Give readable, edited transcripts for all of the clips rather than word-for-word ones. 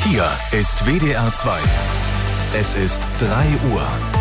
Hier ist WDR 2. Es ist 3 Uhr.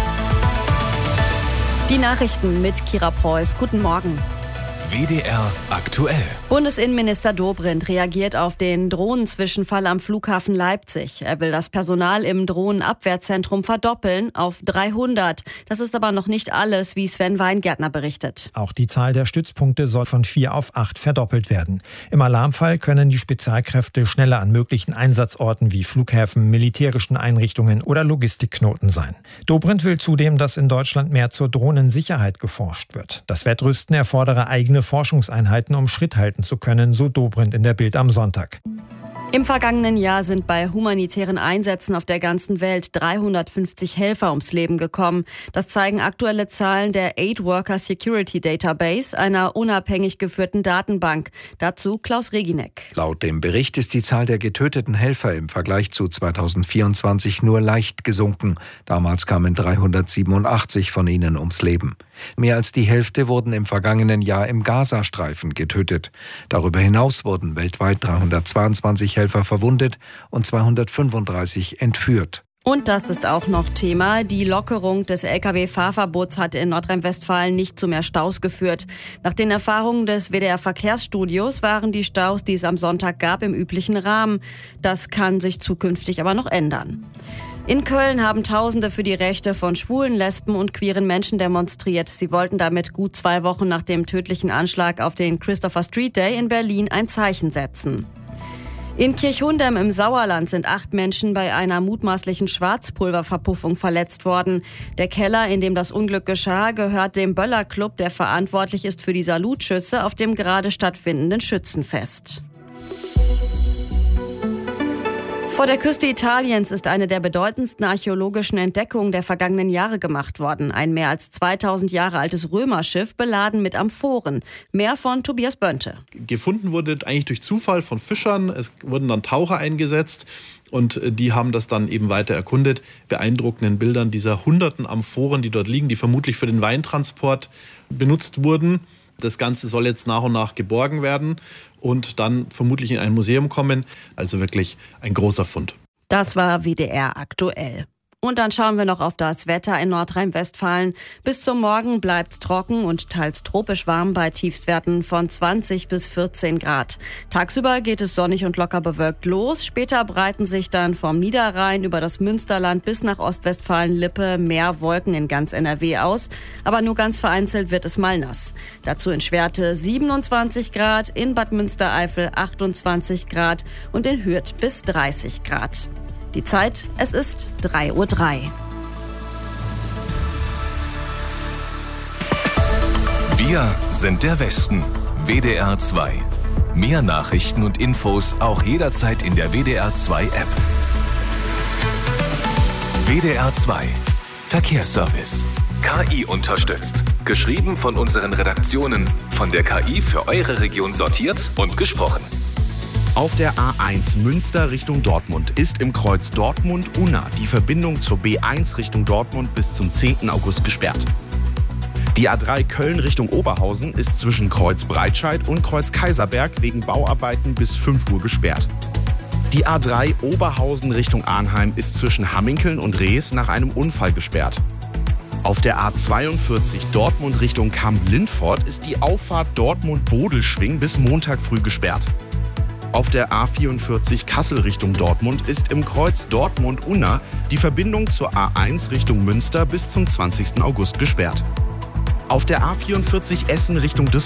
Die Nachrichten mit Kira Preuß. Guten Morgen. WDR aktuell. Bundesinnenminister Dobrindt reagiert auf den Drohnenzwischenfall am Flughafen Leipzig. Er will das Personal im Drohnenabwehrzentrum verdoppeln auf 300. Das ist aber noch nicht alles, wie Sven Weingärtner berichtet. Auch die Zahl der Stützpunkte soll von 4 auf 8 verdoppelt werden. Im Alarmfall können die Spezialkräfte schneller an möglichen Einsatzorten wie Flughäfen, militärischen Einrichtungen oder Logistikknoten sein. Dobrindt will zudem, dass in Deutschland mehr zur Drohnensicherheit geforscht wird. Das Wettrüsten erfordere eigene Forschungseinheiten, um Schritt halten zu können, so Dobrindt in der Bild am Sonntag. Im vergangenen Jahr sind bei humanitären Einsätzen auf der ganzen Welt 350 Helfer ums Leben gekommen. Das zeigen aktuelle Zahlen der Aid Worker Security Database, einer unabhängig geführten Datenbank. Dazu Klaus Reginek. Laut dem Bericht ist die Zahl der getöteten Helfer im Vergleich zu 2024 nur leicht gesunken. Damals kamen 387 von ihnen ums Leben. Mehr als die Hälfte wurden im vergangenen Jahr im Gazastreifen getötet. Darüber hinaus wurden weltweit 322 Helfer verwundet und 235 entführt. Und das ist auch noch Thema. Die Lockerung des Lkw-Fahrverbots hat in Nordrhein-Westfalen nicht zu mehr Staus geführt. Nach den Erfahrungen des WDR-Verkehrsstudios waren die Staus, die es am Sonntag gab, im üblichen Rahmen. Das kann sich zukünftig aber noch ändern. In Köln haben Tausende für die Rechte von schwulen, lesben und queeren Menschen demonstriert. Sie wollten damit gut 2 Wochen nach dem tödlichen Anschlag auf den Christopher Street Day in Berlin ein Zeichen setzen. In Kirchhundem im Sauerland sind 8 Menschen bei einer mutmaßlichen Schwarzpulververpuffung verletzt worden. Der Keller, in dem das Unglück geschah, gehört dem Böller Club, der verantwortlich ist für die Salutschüsse auf dem gerade stattfindenden Schützenfest. Vor der Küste Italiens ist eine der bedeutendsten archäologischen Entdeckungen der vergangenen Jahre gemacht worden. Ein mehr als 2000 Jahre altes Römerschiff, beladen mit Amphoren. Mehr von Tobias Bönte. Gefunden wurde eigentlich durch Zufall von Fischern. Es wurden dann Taucher eingesetzt und die haben das dann eben weiter erkundet. Beeindruckenden Bildern dieser hunderten Amphoren, die dort liegen, die vermutlich für den Weintransport benutzt wurden. Das Ganze soll jetzt nach und nach geborgen werden und dann vermutlich in ein Museum kommen. Also wirklich ein großer Fund. Das war WDR aktuell. Und dann schauen wir noch auf das Wetter in Nordrhein-Westfalen. Bis zum Morgen bleibt's trocken und teils tropisch warm bei Tiefstwerten von 20 bis 14 Grad. Tagsüber geht es sonnig und locker bewölkt los. Später breiten sich dann vom Niederrhein über das Münsterland bis nach Ostwestfalen-Lippe mehr Wolken in ganz NRW aus. Aber nur ganz vereinzelt wird es mal nass. Dazu in Schwerte 27 Grad, in Bad Münstereifel 28 Grad und in Hürth bis 30 Grad. Die Zeit, es ist 3:03 Uhr. Wir sind der Westen. WDR 2. Mehr Nachrichten und Infos auch jederzeit in der WDR 2 App. WDR 2. Verkehrsservice. KI unterstützt. Geschrieben von unseren Redaktionen. Von der KI für eure Region sortiert und gesprochen. Auf der A1 Münster Richtung Dortmund ist im Kreuz Dortmund-Unna die Verbindung zur B1 Richtung Dortmund bis zum 10. August gesperrt. Die A3 Köln Richtung Oberhausen ist zwischen Kreuz Breitscheid und Kreuz Kaiserberg wegen Bauarbeiten bis 5 Uhr gesperrt. Die A3 Oberhausen Richtung Arnheim ist zwischen Hamminkeln und Rees nach einem Unfall gesperrt. Auf der A42 Dortmund Richtung Kamp-Lindfort ist die Auffahrt Dortmund-Bodelschwing bis Montag früh gesperrt. Auf der A44 Kassel Richtung Dortmund ist im Kreuz Dortmund-Unna die Verbindung zur A1 Richtung Münster bis zum 20. August gesperrt. Auf der A44 Essen Richtung Düsseldorf